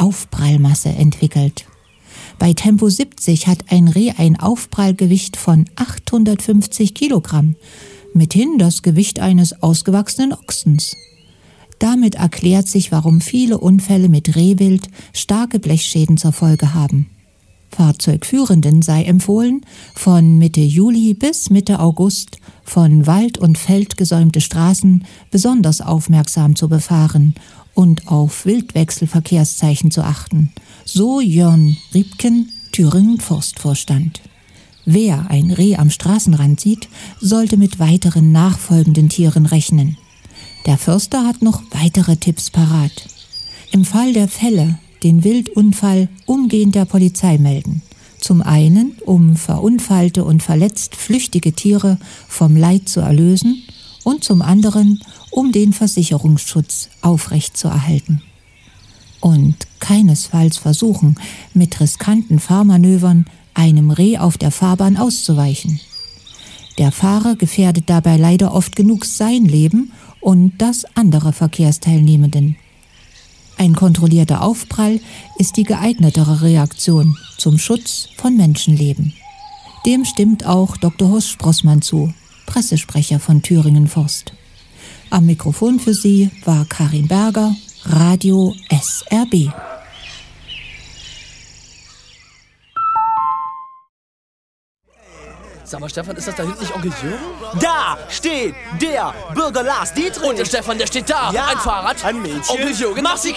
Aufprallmasse entwickelt. Bei Tempo 70 hat ein Reh ein Aufprallgewicht von 850 Kilogramm, mithin das Gewicht eines ausgewachsenen Ochsens. Damit erklärt sich, warum viele Unfälle mit Rehwild starke Blechschäden zur Folge haben. Fahrzeugführenden sei empfohlen, von Mitte Juli bis Mitte August von Wald und Feld gesäumte Straßen besonders aufmerksam zu befahren und auf Wildwechselverkehrszeichen zu achten. So Jörn Riebken, Thüringen Forstvorstand. Wer ein Reh am Straßenrand sieht, sollte mit weiteren nachfolgenden Tieren rechnen. Der Förster hat noch weitere Tipps parat. Im Fall der Fälle den Wildunfall umgehend der Polizei melden. Zum einen, um verunfallte und verletzt flüchtige Tiere vom Leid zu erlösen und zum anderen, um den Versicherungsschutz aufrechtzuerhalten. Und keinesfalls versuchen, mit riskanten Fahrmanövern einem Reh auf der Fahrbahn auszuweichen. Der Fahrer gefährdet dabei leider oft genug sein Leben und das anderer Verkehrsteilnehmenden. Ein kontrollierter Aufprall ist die geeignetere Reaktion zum Schutz von Menschenleben. Dem stimmt auch Dr. Horst Sprossmann zu, Pressesprecher von Thüringen Forst. Am Mikrofon für Sie war Karin Berger, Radio SRB. Sag mal, Stefan, ist das da hinten nicht Onkel Jürgen? Da steht der Bürger Lars Dietrich. Und der Stefan, der steht da. Ja, ein Fahrrad. ein Mädchen. Onkel Jürgen, mach sie